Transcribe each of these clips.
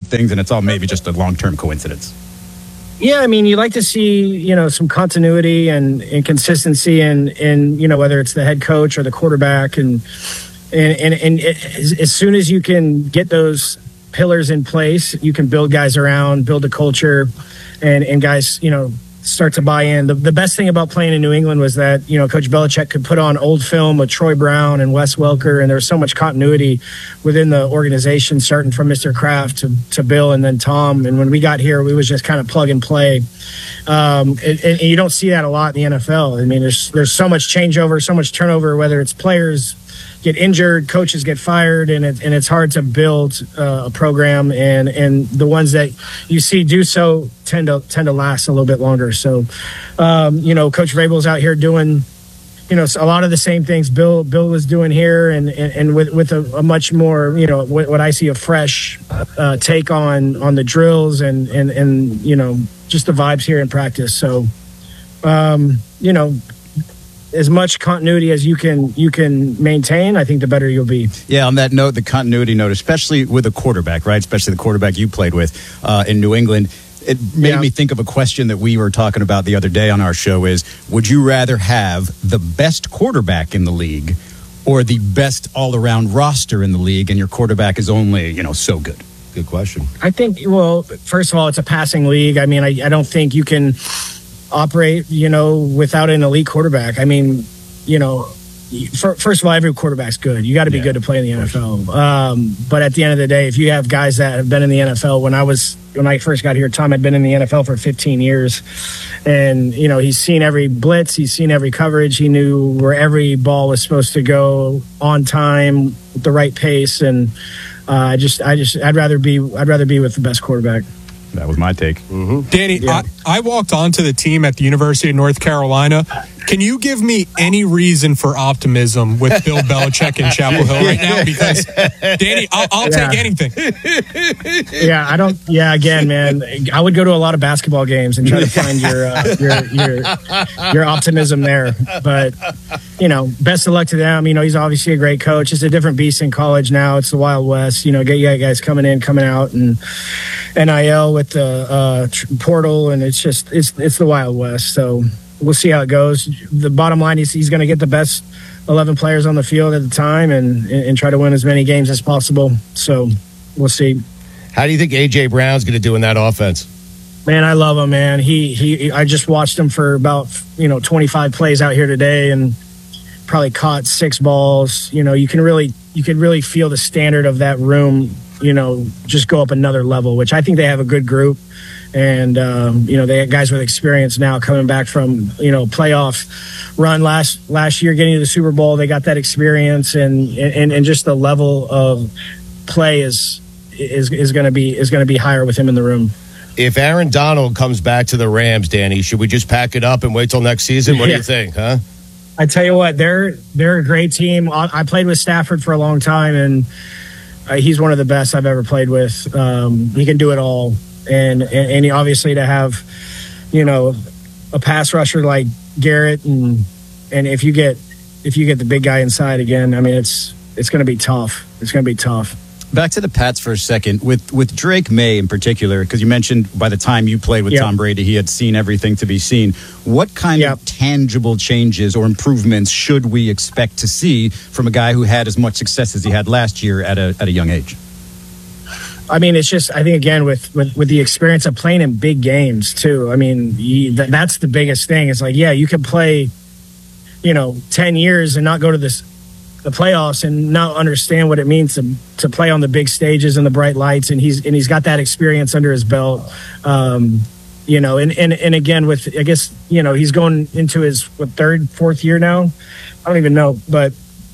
things, and it's all maybe just a long-term coincidence. Yeah, I mean, you like to see, some continuity and consistency and whether it's the head coach or the quarterback. And as soon as you can get those pillars in place, you can build guys around, build a culture, and guys, start to buy in. The best thing about playing in New England was that, Coach Belichick could put on old film with Troy Brown and Wes Welker, and there was so much continuity within the organization, starting from Mr. Kraft to Bill and then Tom. And when we got here, we was just kind of plug and play. And you don't see that a lot in the NFL. I mean, there's so much changeover, so much turnover, whether it's players get injured, coaches get fired, and it's hard to build a program. And the ones that you see do so tend to last a little bit longer. So, Coach Vrabel's out here doing, a lot of the same things Bill was doing here, and with a much more, what I see a fresh take on the drills and just the vibes here in practice. So, as much continuity as you can maintain, I think the better you'll be. Yeah, on that note, the continuity note, especially with a quarterback, right? Especially the quarterback you played with in New England. It made me think of a question that we were talking about the other day on our show is, would you rather have the best quarterback in the league or the best all-around roster in the league and your quarterback is only, so good? Good question. I think, first of all, it's a passing league. I mean, I don't think you can operate, without an elite quarterback. I mean, first of all, every quarterback's good. You got to be good to play in the NFL. But at the end of the day, if you have guys that have been in the NFL, when I first got here, Tom had been in the NFL for 15 years, and he's seen every blitz, he's seen every coverage, he knew where every ball was supposed to go on time, with the right pace, and I'd rather be with the best quarterback. That was my take. Mm-hmm. Danny, I walked onto the team at the University of North Carolina. Can you give me any reason for optimism with Bill Belichick in Chapel Hill right now? Because, Danny, I'll take anything. Again, man, I would go to a lot of basketball games and try to find your optimism there. But, best of luck to them. He's obviously a great coach. It's a different beast in college now. It's the Wild West. Get you guys coming in, coming out, and NIL with the portal, and it's the Wild West. So we'll see how it goes. The bottom line is he's going to get the best 11 players on the field at the time and try to win as many games as possible. So we'll see. How do you think A.J. Brown's going to do in that offense? Man, I love him, man. I just watched him for about 25 plays out here today and probably caught 6 balls. You can really feel the standard of that room, just go up another level, which I think they have a good group. And, they have guys with experience now coming back from, playoff run last year, getting to the Super Bowl. They got that experience and just the level of play is going to be higher with him in the room. If Aaron Donald comes back to the Rams, Danny, should we just pack it up and wait till next season? What do you think, huh? I tell you what, they're a great team. I played with Stafford for a long time, and he's one of the best I've ever played with. He can do it all. And he obviously to have, a pass rusher like Garrett and if you get the big guy inside again, I mean, it's going to be tough. It's going to be tough. Back to the Pats for a second with Drake May in particular, because you mentioned by the time you played with Tom Brady, he had seen everything to be seen. What kind of tangible changes or improvements should we expect to see from a guy who had as much success as he had last year at a young age? I mean, it's just, I think, again, with the experience of playing in big games, too. I mean, that's the biggest thing. It's like, you can play, 10 years and not go to the playoffs and not understand what it means to play on the big stages and the bright lights. And he's got that experience under his belt. And again, with, I guess, he's going into his, third, fourth year now? I don't even know. But,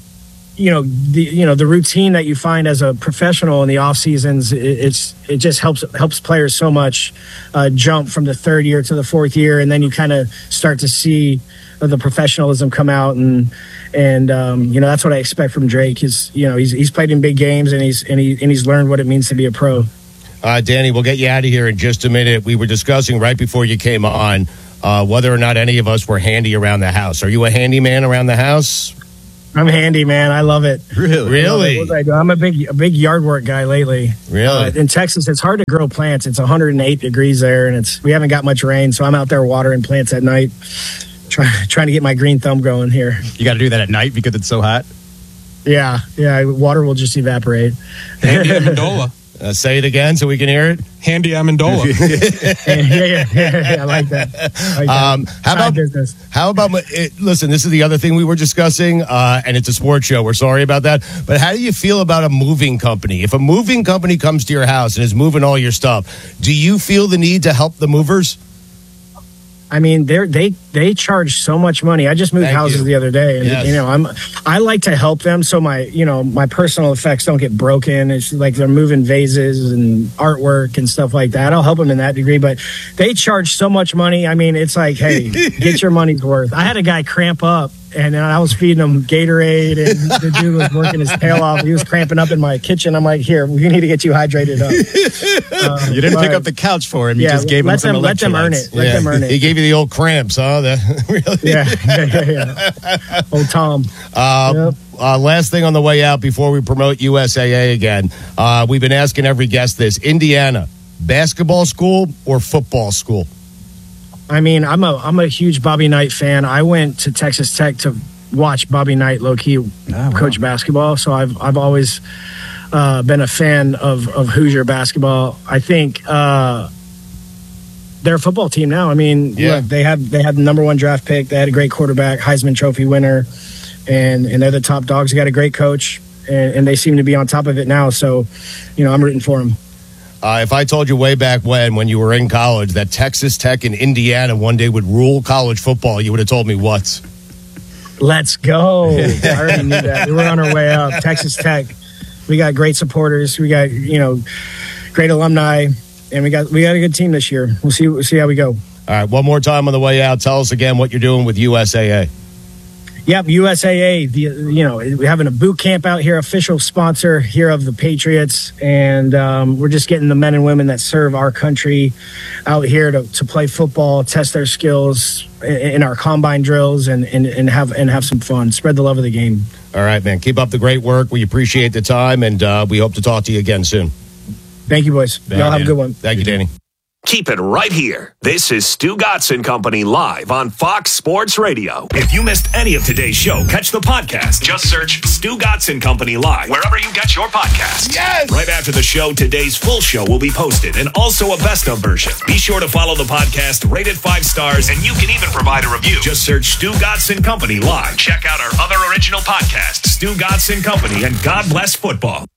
the routine that you find as a professional in the off seasons, it just helps players so much jump from the third year to the fourth year, and then you kind of start to see the professionalism come out, and that's what I expect from Drake. He's played in big games, and he's learned what it means to be a pro. Danny, we'll get you out of here in just a minute. We were discussing right before you came on whether or not any of us were handy around the house. Are you a handyman around the house? I'm handy, man. I love it. Really? What do I do? I'm a big yard work guy lately. Really? In Texas, it's hard to grow plants. It's 108 degrees there, and we haven't got much rain, so I'm out there watering plants at night, trying to get my green thumb going here. You got to do that at night because it's so hot? Yeah. Water will just evaporate. Handy Amendola. Say it again so we can hear it. Handy Amendola. Yeah, I like that. How about listen, this is the other thing we were discussing, and it's a sports show. We're sorry about that. But how do you feel about a moving company? If a moving company comes to your house and is moving all your stuff, do you feel the need to help the movers? I mean, they charge so much money. I just moved houses the other day, and I like to help them so my personal effects don't get broken. It's like they're moving vases and artwork and stuff like that. I'll help them in that degree, but they charge so much money. I mean, it's like, hey, get your money's worth. I had a guy cramp up, and I was feeding him Gatorade, and the dude was working his tail off. He was cramping up in my kitchen. I'm like, here, we need to get you hydrated up. You didn't pick up the couch for him. You just gave him some electrolytes. Let them earn it. Let them earn it. He gave you the old cramps, huh? Really? Yeah. Old Tom. Last thing on the way out before we promote USAA again. We've been asking every guest this. Indiana, basketball school or football school? I mean, I'm a huge Bobby Knight fan. I went to Texas Tech to watch Bobby Knight low-key coach basketball, so I've always been a fan of Hoosier basketball. I think they're a football team now. I mean, look, they had the number 1 draft pick. They had a great quarterback, Heisman Trophy winner, and they're the top dogs. They got a great coach, and they seem to be on top of it now. So, I'm rooting for them. If I told you way back when you were in college, that Texas Tech and Indiana one day would rule college football, you would have told me what? Let's go. I already knew that. We were on our way up. Texas Tech, we got great supporters. We got, great alumni, and we got a good team this year. We'll see how we go. All right, one more time on the way out. Tell us again what you're doing with USAA. Yep, USAA, we're having a boot camp out here, official sponsor here of the Patriots, and we're just getting the men and women that serve our country out here to play football, test their skills in our combine drills, and have some fun, spread the love of the game. All right, man. Keep up the great work. We appreciate the time, and we hope to talk to you again soon. Thank you, boys. Y'all have a good one. Thank you, Danny. Keep it right here. This is Stu Gotson Company live on Fox Sports Radio. If you missed any of today's show, catch the podcast. Just search Stu Gotson Company live wherever you get your podcasts. Yes! Right after the show, today's full show will be posted and also a best of version. Be sure to follow the podcast, rate it 5 stars, and you can even provide a review. Just search Stu Gotson Company live. Check out our other original podcasts, Stu Gotson Company and God Bless Football.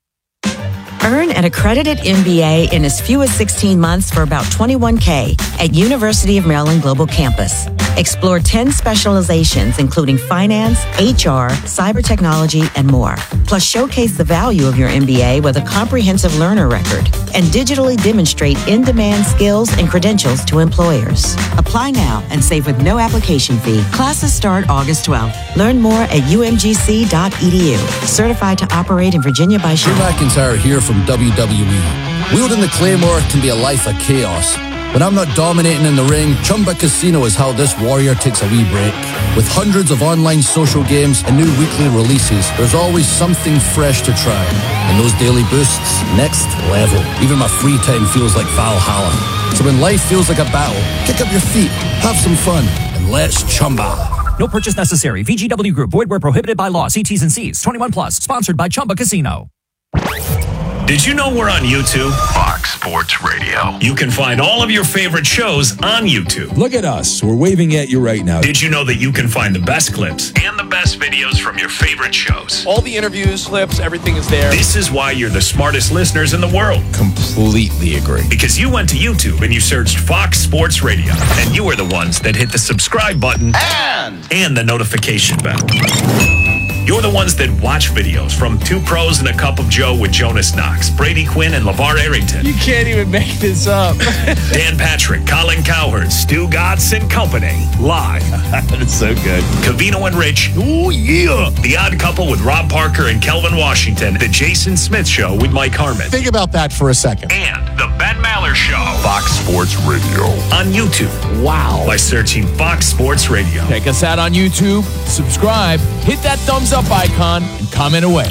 Earn an accredited MBA in as few as 16 months for about $21K at University of Maryland Global Campus. Explore 10 specializations, including finance, HR, cyber technology, and more. Plus, showcase the value of your MBA with a comprehensive learner record and digitally demonstrate in-demand skills and credentials to employers. Apply now and save with no application fee. Classes start August 12th. Learn more at umgc.edu. Certified to operate in Virginia by Drew McIntyre here from WWE. Wielding the Claymore can be a life of chaos. When I'm not dominating in the ring, Chumba Casino is how this warrior takes a wee break. With hundreds of online social games and new weekly releases, there's always something fresh to try. And those daily boosts, next level. Even my free time feels like Valhalla. So when life feels like a battle, kick up your feet, have some fun, and let's Chumba. No purchase necessary. VGW Group. Void where prohibited by law. See T's and C's. 21 plus. Sponsored by Chumba Casino. Did you know we're on YouTube? Fox Sports Radio. You can find all of your favorite shows on YouTube. Look at us. We're waving at you right now. Did you know that you can find the best clips and the best videos from your favorite shows? All the interviews, clips, everything is there. This is why you're the smartest listeners in the world. Completely agree. Because you went to YouTube and you searched Fox Sports Radio. And you were the ones that hit the subscribe button and the notification bell. You're the ones that watch videos from Two Pros and a Cup of Joe with Jonas Knox, Brady Quinn, and LeVar Arrington. You can't even make this up. Dan Patrick, Colin Cowherd, Stu Gotson Company, live. That's so good. Covino and Rich. Oh, yeah. The Odd Couple with Rob Parker and Kelvin Washington. The Jason Smith Show with Mike Harmon. Think about that for a second. And the Ben Maller Show. Fox Sports Radio. On YouTube. Wow. By searching Fox Sports Radio. Check us out on YouTube, subscribe, hit that thumbs up icon, and comment away.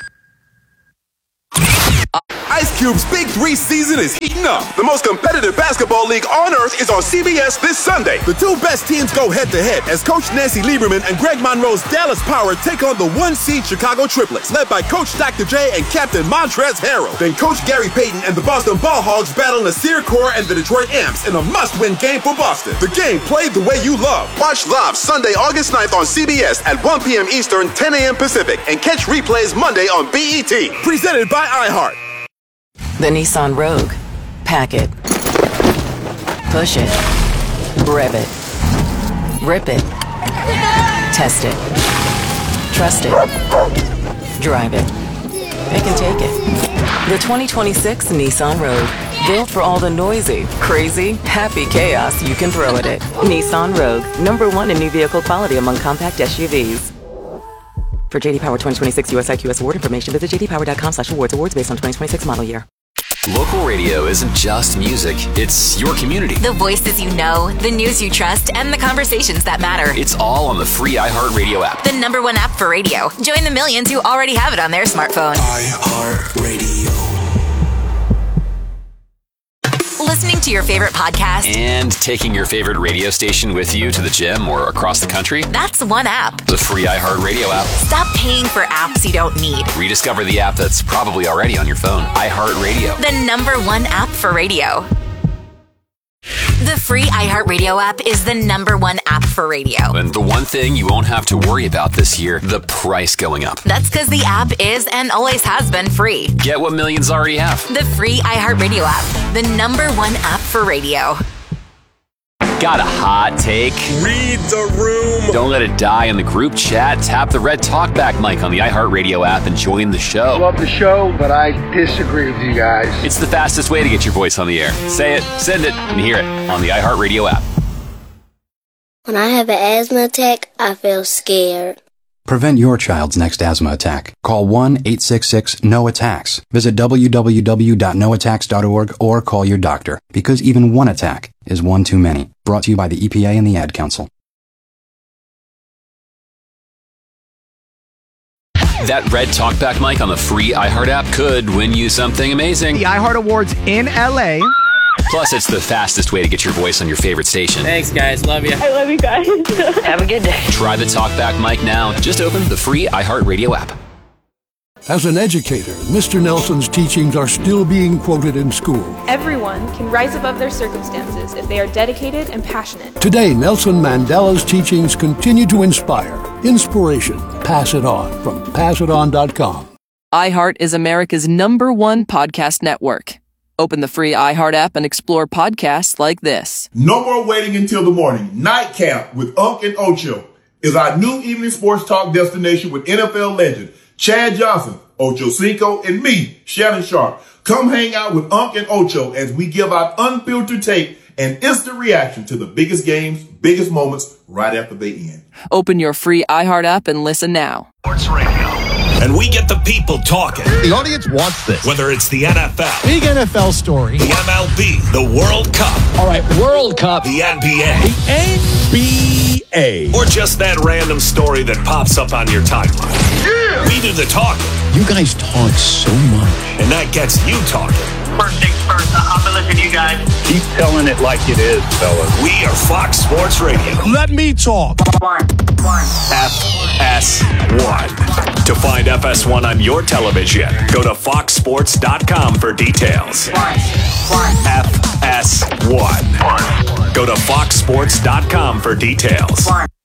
Ice Cube's Big 3 season is heating up. The most competitive basketball league on earth is on CBS this Sunday. The two best teams go head-to-head as Coach Nancy Lieberman and Greg Monroe's Dallas Power take on the 1-seed Chicago Triplets, led by Coach Dr. J and Captain Montrezl Harrell. Then Coach Gary Payton and the Boston Ball Hogs battle Nasir Kaur and the Detroit Amps in a must-win game for Boston. The game played the way you love. Watch live Sunday, August 9th on CBS at 1 p.m. Eastern, 10 a.m. Pacific, and catch replays Monday on BET. Presented by iHeart. The Nissan Rogue. Pack it. Push it. Rev it. Rip it. Test it. Trust it. Drive it. Pick and take it. The 2026 Nissan Rogue. Built for all the noisy, crazy, happy chaos you can throw at it. Nissan Rogue. #1 in new vehicle quality among compact SUVs. For JD Power 2026 US IQS award information, visit jdpower.com/awards. Awards based on 2026 model year. Local radio isn't just music, it's your community. The voices you know, the news you trust, and the conversations that matter. It's all on the free iHeartRadio app. The #1 app for radio. Join the millions who already have it on their smartphone. iHeartRadio. Listening to your favorite podcast And taking your favorite radio station with you to the gym or across the country. That's one app. The free iHeartRadio app. Stop paying for apps you don't need. Rediscover the app that's probably already on your phone. iHeartRadio. The #1 app for radio. The free iHeartRadio app is the #1 app for radio. And the one thing you won't have to worry about this year, the price going up. That's because the app is and always has been free. Get what millions already have. The free iHeartRadio app. The #1 app for radio. Got a hot take? Read the room. Don't let it die in the group chat. Tap the red talkback mic on the iHeartRadio app and join the show. Love the show, but I disagree with you guys. It's the fastest way to get your voice on the air. Say it, send it, and hear it on the iHeartRadio app. When I have an asthma attack, I feel scared. Prevent your child's next asthma attack. Call 1-866-NO-ATTACKS. Visit www.noattacks.org or call your doctor, because even one attack is one too many. Brought to you by the EPA and the Ad Council. That red talkback mic on the free iHeart app could win you something amazing. The iHeart Awards in LA. Plus, it's the fastest way to get your voice on your favorite station. Thanks, guys. Love you. I love you guys. Have a good day. Try the talkback mic now. Just open the free iHeartRadio app. As an educator, Mr. Nelson's teachings are still being quoted in school. Everyone can rise above their circumstances if they are dedicated and passionate. Today, Nelson Mandela's teachings continue to inspire. Inspiration. Pass it on from passiton.com. iHeart is America's #1 podcast network. Open the free iHeart app and explore podcasts like this. No more waiting until the morning. Night Camp with Unc and Ocho is our new evening sports talk destination with NFL legend Chad Johnson, Ocho Cinco, and me, Shannon Sharp. Come hang out with Unc and Ocho as we give out unfiltered take and instant reaction to the biggest games, biggest moments right after they end. Open your free iHeart app and listen now. Sports Radio. And we get the people talking. The audience wants this. Whether it's the NFL, Big NFL story. the MLB, the World Cup, All right, World Cup. the NBA, NBA. or just that random story that pops up on your timeline. Yeah! We do the talking. You guys talk so much. And that gets you talking. First things first, I've been listening to you guys. Keep telling it like it is, fellas. We are Fox Sports Radio. Let me talk. FS1. To find FS1 on your television, go to foxsports.com for details. FS1. Go to foxsports.com for details.